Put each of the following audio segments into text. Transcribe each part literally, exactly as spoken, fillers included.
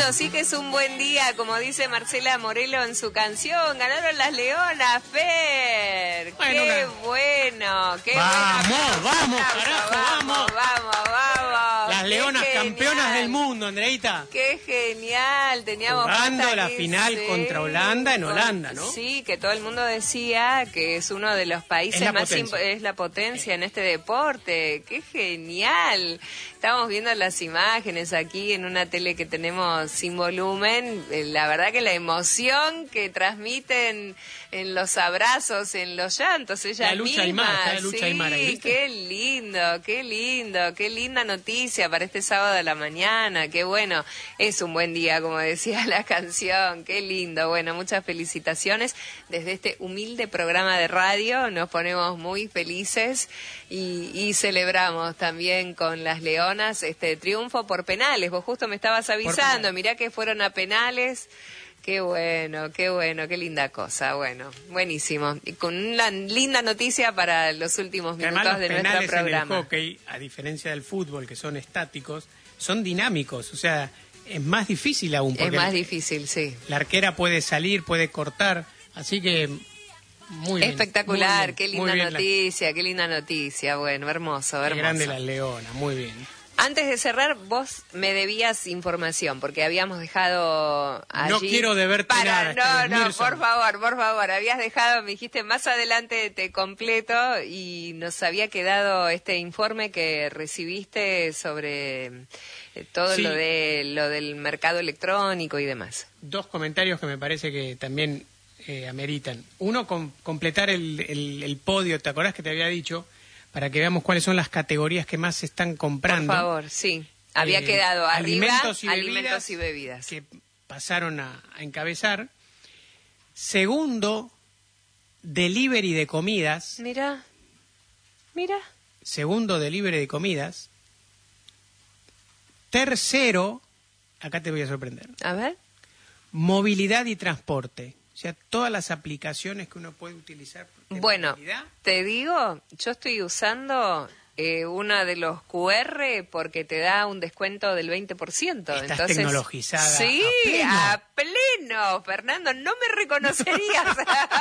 lindo, sí que es un buen día, como dice Marcela Morelo en su canción. Ganaron las Leonas, Fer. Bueno, qué una... bueno, qué vamos, bueno. Vamos, carajo, vamos. Vamos, vamos. Las Leonas qué campeonas genial. del mundo, Andreita. Qué genial, teníamos jugando la que, final sí, contra Holanda en Holanda, ¿no? Sí, que todo el mundo decía que es uno de los países es más imp- es la potencia en este deporte. Qué genial. Estamos viendo las imágenes aquí en una tele que tenemos sin volumen. La verdad que la emoción que transmiten en los abrazos, en los llantos, ella la lucha misma. Aymara, está la lucha sí, Aymara, ¿viste? Qué lindo, qué lindo, qué linda noticia para este sábado de la mañana. Qué bueno, es un buen día, como decía la canción. Qué lindo. Bueno, muchas felicitaciones desde este humilde programa de radio. Nos ponemos muy felices y, y celebramos también con las Leonas este triunfo por penales. Vos justo me estabas avisando, mirá que fueron a penales. Qué bueno, qué bueno, qué linda cosa. Bueno, buenísimo. Y con una linda noticia para los últimos minutos Además, los de nuestro penales programa. en el hockey, a diferencia del fútbol, que son estáticos, son dinámicos. O sea, es más difícil aún. Es más difícil, sí. La arquera puede salir, puede cortar. Así que, muy bien. Espectacular, muy bien, qué muy linda bien noticia, la... qué linda noticia. Bueno, hermoso, hermoso. Qué grande la Leona, muy bien. Antes de cerrar, vos me debías información, porque habíamos dejado allí... No quiero deberte para... nada. No, no, Mirson. por favor, por favor. Habías dejado, me dijiste, más adelante te completo, y nos había quedado este informe que recibiste sobre todo sí. lo de lo del mercado electrónico y demás. Dos comentarios que me parece que también eh, ameritan. Uno, con, completar el, el, el podio, ¿te acordás que te había dicho? Para que veamos cuáles son las categorías que más se están comprando. Por favor, sí. Había eh, quedado arriba alimentos y, alimentos y bebidas. Que pasaron a, a encabezar. Segundo, delivery de comidas. Mira, mira. Segundo, delivery de comidas. Tercero, acá te voy a sorprender. A ver. Movilidad y transporte. O sea, todas las aplicaciones que uno puede utilizar. Bueno, te digo, yo estoy usando eh, una de los Q R porque te da un descuento del veinte por ciento. Estás Entonces, tecnologizada. Sí, a pleno. a pleno. Fernando, no me reconocerías.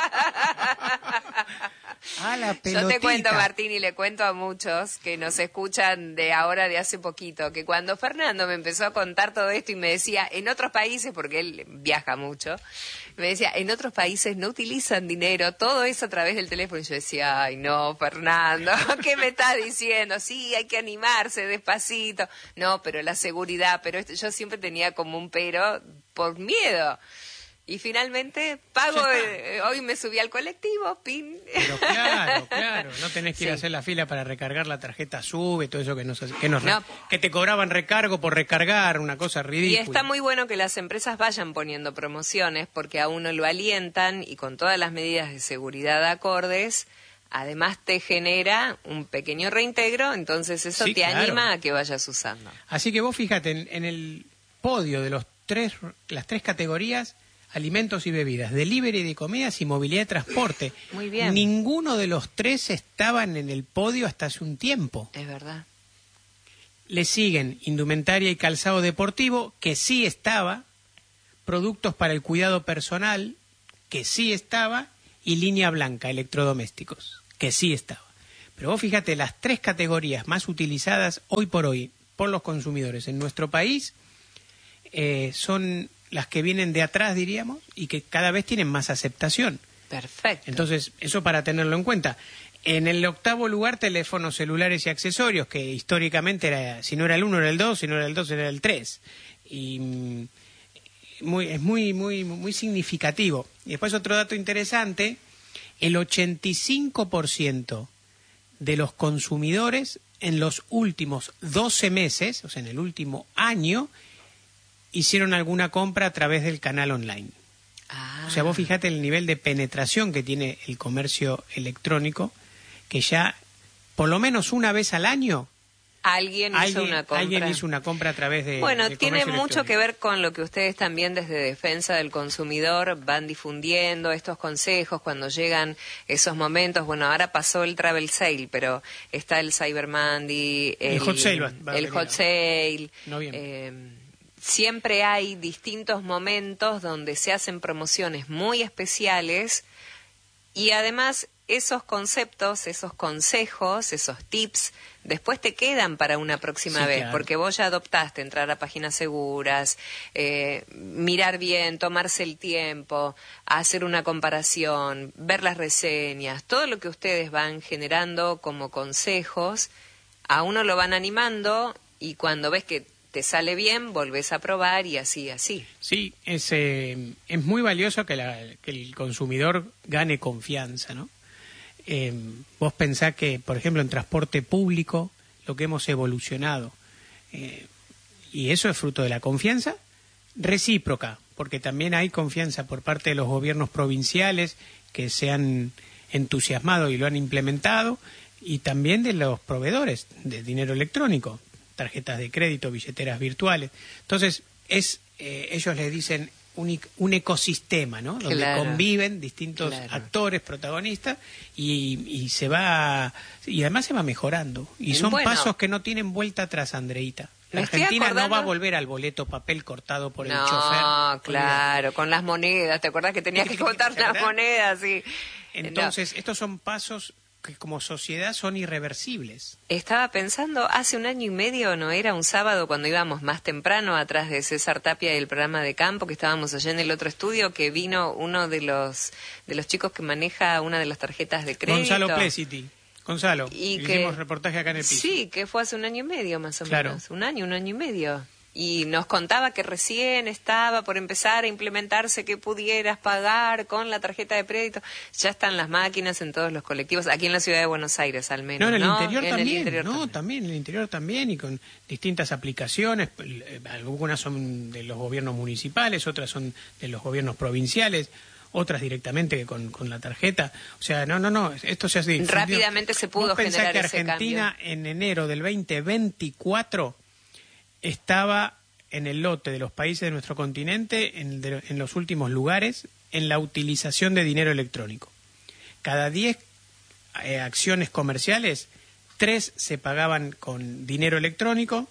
A la Yo te cuento, Martín, y le cuento a muchos que nos escuchan de ahora, de hace poquito, que cuando Fernando me empezó a contar todo esto y me decía, en otros países, porque él viaja mucho, me decía, en otros países no utilizan dinero, todo eso a través del teléfono. Y yo decía, ay, no, Fernando, ¿qué me estás diciendo? Sí, hay que animarse despacito. No, pero la seguridad, pero esto, yo siempre tenía como un pero por miedo. Y finalmente pago, eh, hoy me subí al colectivo, pin. Pero claro, claro, no tenés que ir sí. a hacer la fila para recargar la tarjeta SUBE, todo eso que nos, que, nos no. que te cobraban recargo por recargar, una cosa ridícula. Y está muy bueno que las empresas vayan poniendo promociones porque a uno lo alientan y con todas las medidas de seguridad acordes, además te genera un pequeño reintegro, entonces eso sí, te claro. anima a que vayas usando. Así que vos fíjate, en, en el podio de los tres, las tres categorías, alimentos y bebidas, delivery de comidas y movilidad de transporte. Muy bien. Ninguno de los tres estaban en el podio hasta hace un tiempo. Es verdad. Le siguen indumentaria y calzado deportivo, que sí estaba, productos para el cuidado personal, que sí estaba, y línea blanca, electrodomésticos, que sí estaba. Pero vos fíjate, las tres categorías más utilizadas hoy por hoy por los consumidores en nuestro país eh, son las que vienen de atrás, diríamos, y que cada vez tienen más aceptación. Perfecto. Entonces, eso para tenerlo en cuenta. En el octavo lugar, teléfonos celulares y accesorios, que históricamente era, si no era el uno, era el dos, si no era el dos, era el tres. Y muy, es muy, muy, muy significativo. Y después otro dato interesante, el ochenta y cinco por ciento de los consumidores en los últimos doce meses, o sea, en el último año, hicieron alguna compra a través del canal online. Ah. O sea, vos fijate el nivel de penetración que tiene el comercio electrónico, que ya por lo menos una vez al año alguien, alguien hizo una compra. Alguien hizo una compra a través de Bueno, de tiene mucho que ver con lo que ustedes también desde Defensa del Consumidor van difundiendo estos consejos cuando llegan esos momentos. Bueno, ahora pasó el Travel Sale, pero está el Cyber Monday, el, el Hot Sale. Va, va el Hot Sale. No bien. Eh, siempre hay distintos momentos donde se hacen promociones muy especiales y además esos conceptos, esos consejos, esos tips, después te quedan para una próxima Sí, vez, claro. porque vos ya adoptaste entrar a páginas seguras, eh, mirar bien, tomarse el tiempo, hacer una comparación, ver las reseñas, todo lo que ustedes van generando como consejos, a uno lo van animando y cuando ves que te sale bien, volvés a probar y así, así. Sí, es, eh, es muy valioso que, la, que el consumidor gane confianza, ¿no? Eh, vos pensás que, por ejemplo, en transporte público, lo que hemos evolucionado, eh, y eso es fruto de la confianza recíproca, porque también hay confianza por parte de los gobiernos provinciales que se han entusiasmado y lo han implementado, y también de los proveedores de dinero electrónico, tarjetas de crédito, billeteras virtuales. Entonces, es eh, ellos le dicen un, un ecosistema, ¿no? Donde Claro. conviven distintos Claro. actores, protagonistas, y, y se va y además se va mejorando. Y son Bueno. pasos que no tienen vuelta atrás, Andreita. La Me estoy Argentina no acordando- va a volver al boleto papel cortado por el No, chofer. claro, con las monedas, ¿te acordás que tenías que contar ¿Te las acordás? monedas? Sí. Entonces, estos son pasos que como sociedad son irreversibles. Estaba pensando, hace un año y medio, ¿no era un sábado cuando íbamos más temprano atrás de César Tapia y el programa de campo, que estábamos allá en el otro estudio, que vino uno de los de los chicos que maneja una de las tarjetas de crédito? Gonzalo Plesiti. Gonzalo, Y hicimos que, reportaje acá en el piso. Sí, que fue hace un año y medio más o Claro. menos. Un año, un año y medio. Y nos contaba que recién estaba por empezar a implementarse que pudieras pagar con la tarjeta de crédito. Ya están las máquinas en todos los colectivos, aquí en la ciudad de Buenos Aires al menos. No, en el ¿no? interior En el también, interior no, también. también, en el interior también, y con distintas aplicaciones, eh, algunas son de los gobiernos municipales, otras son de los gobiernos provinciales, otras directamente con, con la tarjeta. O sea, no, no, no, esto se hace difundido. Rápidamente se pudo ¿Vos pensás generar que ese Argentina en enero del veinte veinticuatro estaba en el lote de los países de nuestro continente en, de- en los últimos lugares en la utilización de dinero electrónico? Cada diez eh, acciones comerciales, tres se pagaban con dinero electrónico,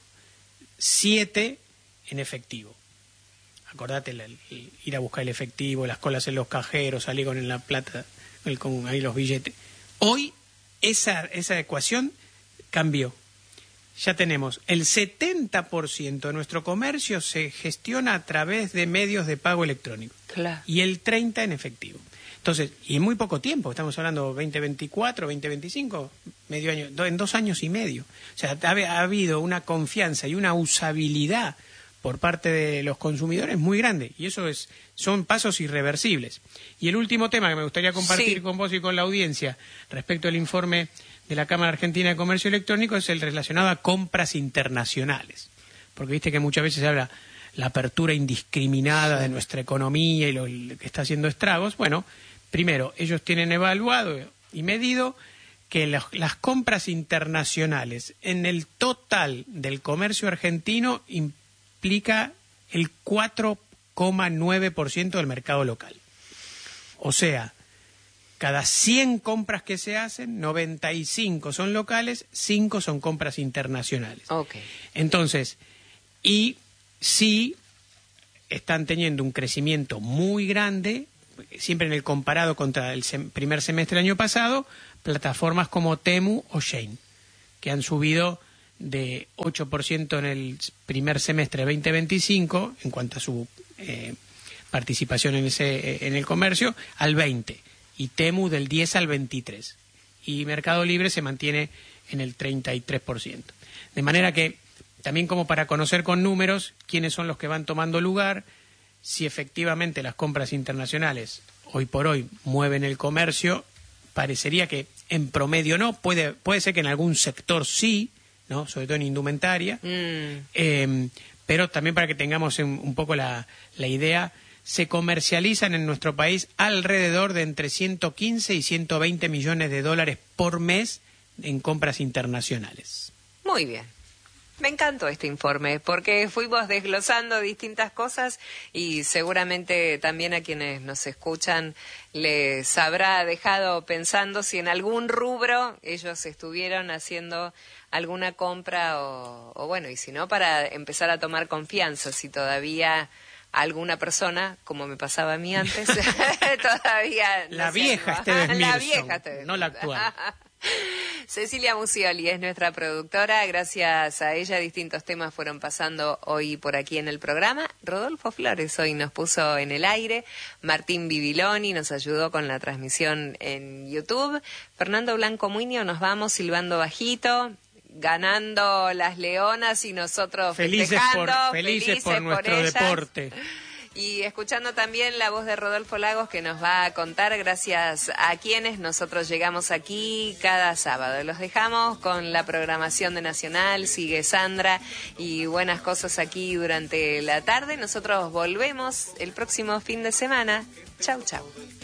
siete en efectivo. Acordate, la- el- ir a buscar el efectivo, las colas en los cajeros, salir con la plata, el- con ahí los billetes. Hoy esa, esa ecuación cambió. Ya tenemos el setenta por ciento de nuestro comercio se gestiona a través de medios de pago electrónico Claro. y el treinta por ciento en efectivo. Entonces, y en muy poco tiempo, estamos hablando veinte veinticuatro, veinte veinticinco, medio año, do- en dos años y medio. O sea, ha, ha habido una confianza y una usabilidad por parte de los consumidores muy grande, y eso es son pasos irreversibles. Y el último tema que me gustaría compartir Sí. con vos y con la audiencia respecto al informe de la Cámara Argentina de Comercio Electrónico es el relacionado a compras internacionales. Porque viste que muchas veces se habla la apertura indiscriminada de nuestra economía y lo que está haciendo estragos. Bueno, primero, ellos tienen evaluado y medido que las, las compras internacionales en el total del comercio argentino implica el cuatro coma nueve por ciento del mercado local. O sea, cada cien compras que se hacen, noventa y cinco son locales, cinco son compras internacionales. Ok. Entonces, y sí están teniendo un crecimiento muy grande, siempre en el comparado contra el sem- primer semestre del año pasado, plataformas como Temu o Shein, que han subido de ocho por ciento en el primer semestre de veinte veinticinco, en cuanto a su eh, participación en, ese, en el comercio, al veinte por ciento. Y Temu del diez al veintitrés. Y Mercado Libre se mantiene en el treinta y tres por ciento. De manera que, también como para conocer con números quiénes son los que van tomando lugar, si efectivamente las compras internacionales hoy por hoy mueven el comercio, parecería que en promedio no, puede, puede ser que en algún sector sí, ¿no? Sobre todo en indumentaria, Mm. eh, pero también para que tengamos un, un poco la, la idea, se comercializan en nuestro país alrededor de entre ciento quince y ciento veinte millones de dólares por mes en compras internacionales. Muy bien. Me encantó este informe porque fuimos desglosando distintas cosas y seguramente también a quienes nos escuchan les habrá dejado pensando si en algún rubro ellos estuvieron haciendo alguna compra o, o bueno, y si no, para empezar a tomar confianza, si todavía alguna persona, como me pasaba a mí antes, todavía... No la, vieja Esteves la vieja Esteves no la actual. Cecilia Musioli es nuestra productora, gracias a ella distintos temas fueron pasando hoy por aquí en el programa. Rodolfo Flores hoy nos puso en el aire, Martín Bibiloni nos ayudó con la transmisión en YouTube, Fernando Blanco Muñoz nos vamos silbando bajito, ganando las leonas y nosotros felices festejando, por, felices felices por nuestro por deporte. Y escuchando también la voz de Rodolfo Lagos que nos va a contar gracias a quienes nosotros llegamos aquí cada sábado. Los dejamos con la programación de Nacional, sigue Sandra y buenas cosas aquí durante la tarde. Nosotros volvemos el próximo fin de semana. Chau, chau.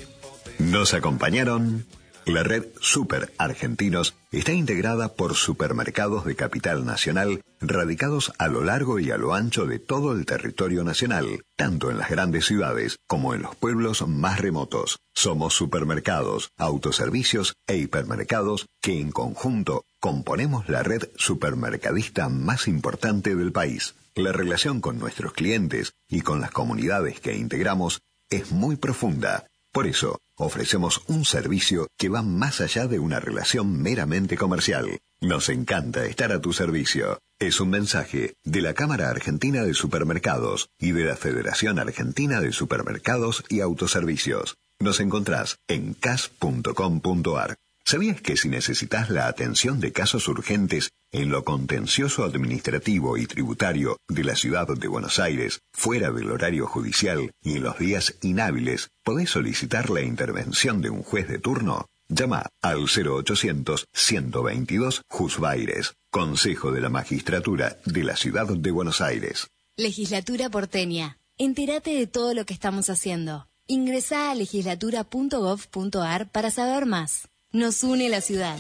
Nos acompañaron. La red Super Argentinos está integrada por supermercados de capital nacional radicados a lo largo y a lo ancho de todo el territorio nacional, tanto en las grandes ciudades como en los pueblos más remotos. Somos supermercados, autoservicios e hipermercados que en conjunto componemos la red supermercadista más importante del país. La relación con nuestros clientes y con las comunidades que integramos es muy profunda. Por eso, ofrecemos un servicio que va más allá de una relación meramente comercial. Nos encanta estar a tu servicio. Es un mensaje de la Cámara Argentina de Supermercados y de la Federación Argentina de Supermercados y Autoservicios. Nos encontrás en c a s punto com punto a r. ¿Sabías que si necesitas la atención de casos urgentes en lo contencioso administrativo y tributario de la ciudad de Buenos Aires, fuera del horario judicial y en los días inhábiles, podés solicitar la intervención de un juez de turno? Llama al cero ochocientos, ciento veintidós, Jusbaires, Consejo de la Magistratura de la Ciudad de Buenos Aires. Legislatura porteña. Entérate de todo lo que estamos haciendo. Ingresá a legislatura punto gov punto a r para saber más. Nos une la ciudad.